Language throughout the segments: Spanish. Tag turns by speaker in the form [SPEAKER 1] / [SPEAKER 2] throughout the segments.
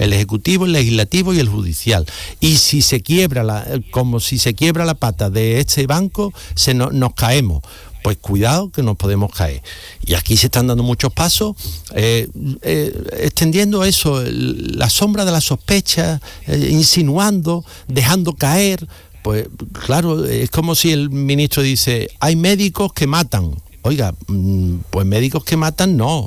[SPEAKER 1] el ejecutivo, el legislativo y el judicial. Y si se quiebra como si se quiebra la pata de este banco, nos caemos. Pues cuidado que nos podemos caer. Y aquí se están dando muchos pasos, extendiendo eso, la sombra de la sospecha, insinuando, dejando caer. Pues claro, es como si el ministro dice, hay médicos que matan. Oiga, pues médicos que matan no,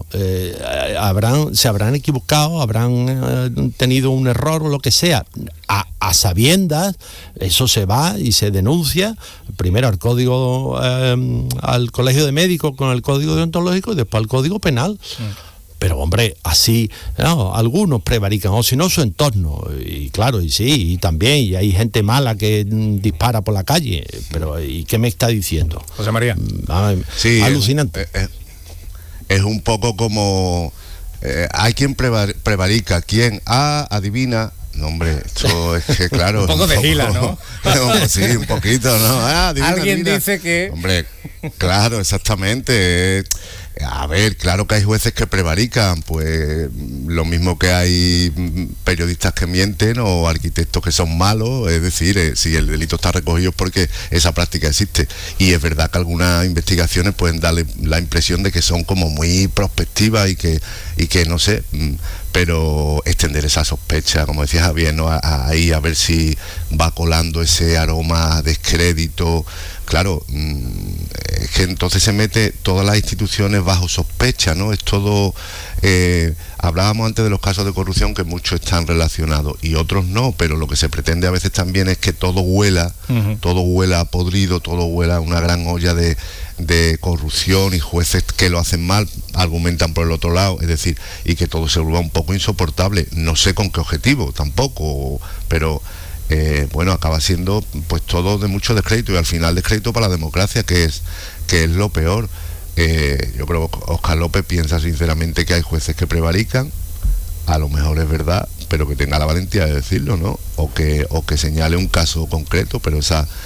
[SPEAKER 1] se habrán equivocado, habrán tenido un error o lo que sea. A sabiendas, eso se va y se denuncia, primero al código, al colegio de médicos con el código deontológico y después al código penal. Pero hombre, así, no, algunos prevarican, o si no su entorno, y claro, y sí, y también, y hay gente mala que dispara por la calle, pero ¿y qué me está diciendo?
[SPEAKER 2] José María.
[SPEAKER 3] Sí,
[SPEAKER 1] alucinante.
[SPEAKER 3] Es un poco como, hay quien prevarica, quien adivina. No, hombre, esto es que claro...
[SPEAKER 2] un poco de gila, ¿no?
[SPEAKER 3] Sí, un poquito, ¿no?
[SPEAKER 2] Alguien dice que...
[SPEAKER 3] Hombre, claro, exactamente. A ver, claro que hay jueces que prevarican, pues lo mismo que hay periodistas que mienten o arquitectos que son malos, es decir, si el delito está recogido es porque esa práctica existe. Y es verdad que algunas investigaciones pueden darle la impresión de que son como muy prospectivas y que no sé, pero extender esa sospecha, como decía Javier, ¿no? Ahí a ver si va colando ese aroma de descrédito. Claro, es que entonces se mete todas las instituciones bajo sospecha, ¿no? Es todo... hablábamos antes de los casos de corrupción, que muchos están relacionados y otros no, pero lo que se pretende a veces también es que todo huela, todo huela a podrido, todo huela a una gran olla de corrupción, y jueces que lo hacen mal argumentan por el otro lado, es decir, y que todo se vuelva un poco insoportable. No sé con qué objetivo tampoco, pero... bueno, acaba siendo pues todo de mucho descrédito, y al final descrédito para la democracia, que es lo peor. Yo creo que Óscar López piensa sinceramente que hay jueces que prevarican, a lo mejor es verdad, pero que tenga la valentía de decirlo, ¿no? O que señale un caso concreto, pero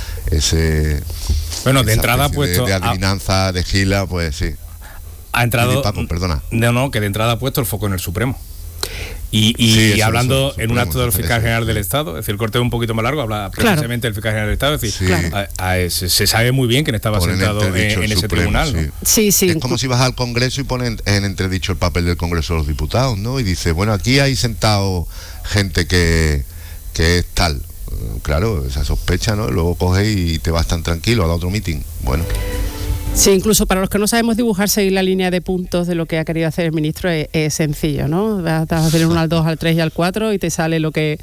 [SPEAKER 2] bueno, de entrada puesto
[SPEAKER 3] de adivinanza, de gila, pues sí.
[SPEAKER 2] Ha entrado...
[SPEAKER 3] Paco, perdona.
[SPEAKER 2] No, que de entrada ha puesto el foco en el Supremo. Y
[SPEAKER 3] sí,
[SPEAKER 2] hablando en un acto del fiscal general del Estado, es decir, el corte es un poquito más largo, habla precisamente del fiscal general del Estado, es decir, se sabe muy bien quién estaba sentado en ese
[SPEAKER 3] Supremo,
[SPEAKER 2] tribunal, ¿no?
[SPEAKER 4] Sí.
[SPEAKER 3] Es como si vas al Congreso y ponen en entredicho el papel del Congreso de los Diputados, ¿no? Y dice, bueno, aquí hay sentado gente que es tal. Claro, esa sospecha, ¿no? Luego coges y te vas tan tranquilo a otro meeting. Bueno.
[SPEAKER 4] Sí, incluso para los que no sabemos dibujar, seguir la línea de puntos de lo que ha querido hacer el ministro es sencillo, ¿no? Vas a hacer 1 al 2, al 3 y al 4 y te sale lo que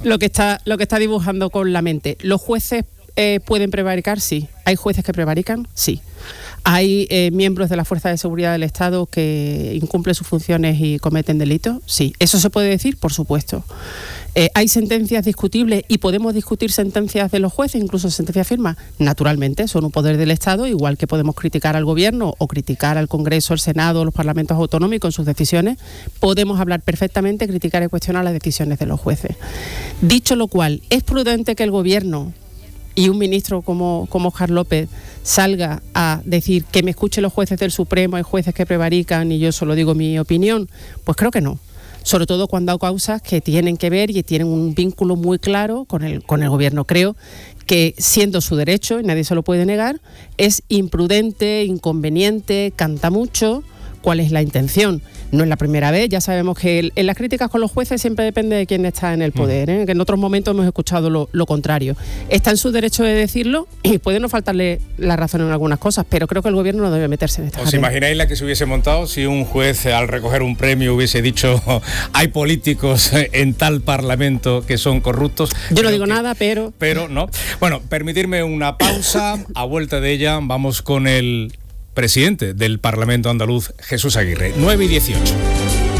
[SPEAKER 4] está dibujando con la mente. ¿Los jueces pueden prevaricar? Sí. ¿Hay jueces que prevarican? Sí. ¿Hay miembros de la Fuerza de Seguridad del Estado que incumplen sus funciones y cometen delitos? Sí. ¿Eso se puede decir? Por supuesto. ¿Hay sentencias discutibles y podemos discutir sentencias de los jueces, incluso sentencias firmes? Naturalmente, son un poder del Estado, igual que podemos criticar al Gobierno o criticar al Congreso, el Senado, los parlamentos autonómicos en sus decisiones. Podemos hablar perfectamente, criticar y cuestionar las decisiones de los jueces. Dicho lo cual, ¿es prudente que el Gobierno y un ministro como Óscar López salga a decir que me escuchen los jueces del Supremo, hay jueces que prevarican y yo solo digo mi opinión? Pues creo que no. Sobre todo cuando hay causas que tienen que ver y tienen un vínculo muy claro con el Gobierno. Creo que, siendo su derecho, y nadie se lo puede negar, es imprudente, inconveniente, canta mucho. ¿Cuál es la intención? No es la primera vez, ya sabemos que en las críticas con los jueces siempre depende de quién está en el poder, que en otros momentos hemos escuchado lo contrario. Está en su derecho de decirlo y puede no faltarle la razón en algunas cosas, pero creo que el Gobierno no debe meterse en esta
[SPEAKER 2] ¿Os imagináis la que se hubiese montado si un juez al recoger un premio hubiese dicho hay políticos en tal parlamento que son corruptos?
[SPEAKER 4] Yo no digo nada, pero
[SPEAKER 2] no. Bueno, permitirme una pausa. A vuelta de ella vamos con el presidente del Parlamento andaluz, Jesús Aguirre. 9:18.